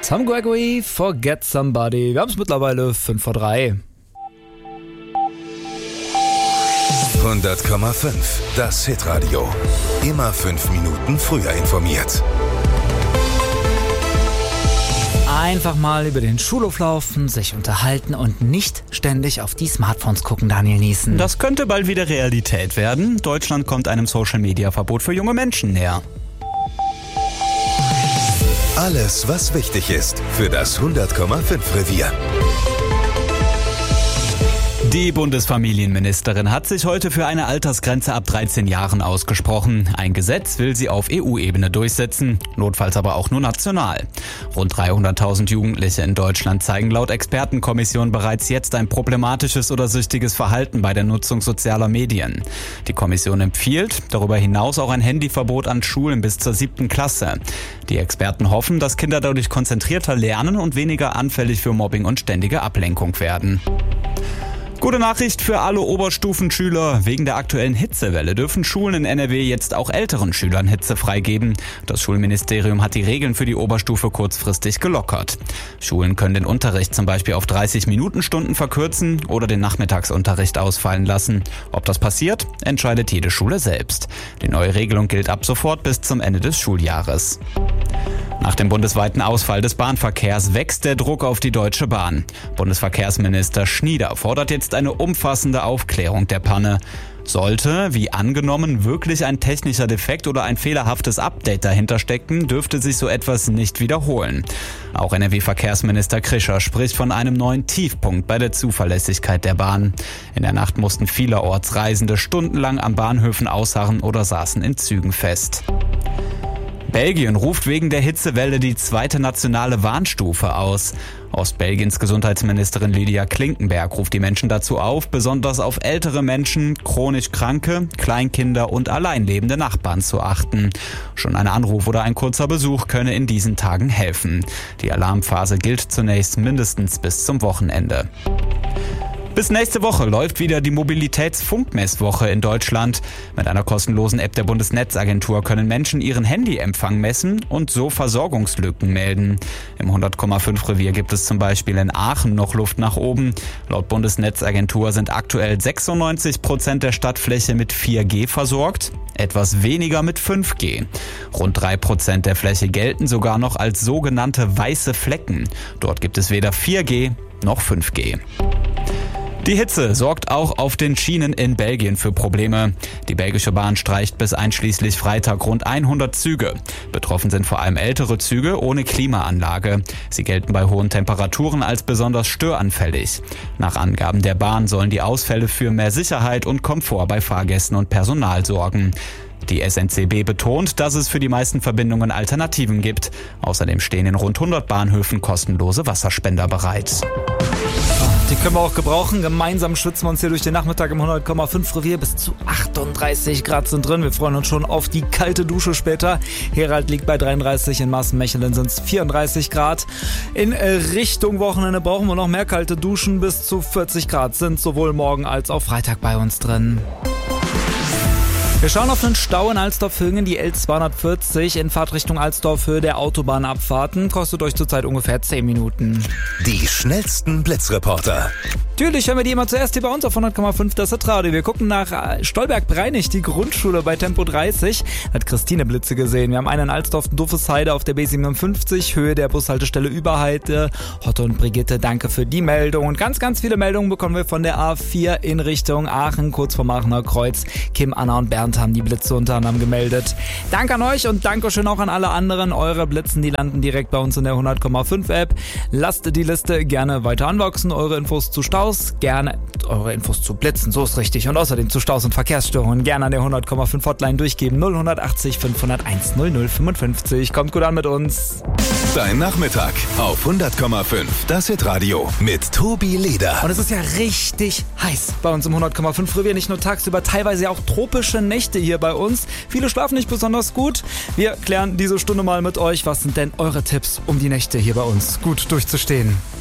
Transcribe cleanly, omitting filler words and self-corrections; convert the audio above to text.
Tom Gregory, Forget Somebody. Wir haben es mittlerweile 5:03. 100,5. Das Hitradio. Immer 5 Minuten früher informiert. Einfach mal über den Schulhof laufen, sich unterhalten und nicht ständig auf die Smartphones gucken, Daniel Niesen. Das könnte bald wieder Realität werden. Deutschland kommt einem Social-Media-Verbot für junge Menschen näher. Alles, was wichtig ist für das 100,5 Revier. Die Bundesfamilienministerin hat sich heute für eine Altersgrenze ab 13 Jahren ausgesprochen. Ein Gesetz will sie auf EU-Ebene durchsetzen, notfalls aber auch nur national. Rund 300.000 Jugendliche in Deutschland zeigen laut Expertenkommission bereits jetzt ein problematisches oder süchtiges Verhalten bei der Nutzung sozialer Medien. Die Kommission empfiehlt darüber hinaus auch ein Handyverbot an Schulen bis zur 7. Klasse. Die Experten hoffen, dass Kinder dadurch konzentrierter lernen und weniger anfällig für Mobbing und ständige Ablenkung werden. Gute Nachricht für alle Oberstufenschüler. Wegen der aktuellen Hitzewelle dürfen Schulen in NRW jetzt auch älteren Schülern Hitze freigeben. Das Schulministerium hat die Regeln für die Oberstufe kurzfristig gelockert. Schulen können den Unterricht zum Beispiel auf 30-Minuten-Stunden verkürzen oder den Nachmittagsunterricht ausfallen lassen. Ob das passiert, entscheidet jede Schule selbst. Die neue Regelung gilt ab sofort bis zum Ende des Schuljahres. Nach dem bundesweiten Ausfall des Bahnverkehrs wächst der Druck auf die Deutsche Bahn. Bundesverkehrsminister Schnieder fordert jetzt eine umfassende Aufklärung der Panne. Sollte, wie angenommen, wirklich ein technischer Defekt oder ein fehlerhaftes Update dahinter stecken, dürfte sich so etwas nicht wiederholen. Auch NRW-Verkehrsminister Krischer spricht von einem neuen Tiefpunkt bei der Zuverlässigkeit der Bahn. In der Nacht mussten vielerorts Reisende stundenlang an Bahnhöfen ausharren oder saßen in Zügen fest. Belgien ruft wegen der Hitzewelle die 2. nationale Warnstufe aus. Ostbelgiens Gesundheitsministerin Lydia Klinkenberg ruft die Menschen dazu auf, besonders auf ältere Menschen, chronisch Kranke, Kleinkinder und alleinlebende Nachbarn zu achten. Schon ein Anruf oder ein kurzer Besuch könne in diesen Tagen helfen. Die Alarmphase gilt zunächst mindestens bis zum Wochenende. Bis nächste Woche läuft wieder die Mobilitätsfunkmesswoche in Deutschland. Mit einer kostenlosen App der Bundesnetzagentur können Menschen ihren Handyempfang messen und so Versorgungslücken melden. Im 100,5 Revier gibt es zum Beispiel in Aachen noch Luft nach oben. Laut Bundesnetzagentur sind aktuell 96% der Stadtfläche mit 4G versorgt, etwas weniger mit 5G. Rund 3% der Fläche gelten sogar noch als sogenannte weiße Flecken. Dort gibt es weder 4G noch 5G. Die Hitze sorgt auch auf den Schienen in Belgien für Probleme. Die belgische Bahn streicht bis einschließlich Freitag rund 100 Züge. Betroffen sind vor allem ältere Züge ohne Klimaanlage. Sie gelten bei hohen Temperaturen als besonders störanfällig. Nach Angaben der Bahn sollen die Ausfälle für mehr Sicherheit und Komfort bei Fahrgästen und Personal sorgen. Die SNCB betont, dass es für die meisten Verbindungen Alternativen gibt. Außerdem stehen in rund 100 Bahnhöfen kostenlose Wasserspender bereit. Die können wir auch gebrauchen. Gemeinsam schwitzen wir uns hier durch den Nachmittag im 100,5 Revier. Bis zu 38 Grad sind drin. Wir freuen uns schon auf die kalte Dusche später. Herald liegt bei 33, in Marsen-Mechelen sind es 34 Grad. In Richtung Wochenende brauchen wir noch mehr kalte Duschen. Bis zu 40 Grad sind sowohl morgen als auch Freitag bei uns drin. Wir schauen auf einen Stau in Alsdorf-Hüngen, die L240 in Fahrtrichtung Alsdorf-Höhe der Autobahnabfahrten. Kostet euch zurzeit ungefähr 10 Minuten. Die schnellsten Blitzreporter. Natürlich hören wir die immer zuerst hier bei uns auf 100,5 das Radio. Wir gucken nach Stolberg-Breinig, die Grundschule bei Tempo 30. Da hat Christine Blitze gesehen. Wir haben einen in Alsdorf-Duffesheide auf der B57, Höhe der Bushaltestelle Überheide. Otto und Brigitte, danke für die Meldung. Und ganz, ganz viele Meldungen bekommen wir von der A4 in Richtung Aachen, kurz vor Aachener Kreuz. Kim, Anna und Bernd haben die Blitze unter anderem gemeldet. Danke an euch und Dankeschön auch an alle anderen. Eure Blitzen, die landen direkt bei uns in der 100,5 App. Lasst die Liste gerne weiter anwachsen. Eure Infos zu Staus, gerne eure Infos zu Blitzen, so ist richtig. Und außerdem zu Staus und Verkehrsstörungen gerne an der 100,5 Hotline durchgeben. 0180 501 0055. Kommt gut an mit uns. Dein Nachmittag auf 100,5 das Hitradio mit Tobi Leder. Und es ist ja richtig heiß bei uns im 100,5 Revier. Nicht nur tagsüber, teilweise auch tropische Nächte hier bei uns. Viele schlafen nicht besonders gut. Wir klären diese Stunde mal mit euch. Was sind denn eure Tipps, um die Nächte hier bei uns gut durchzustehen?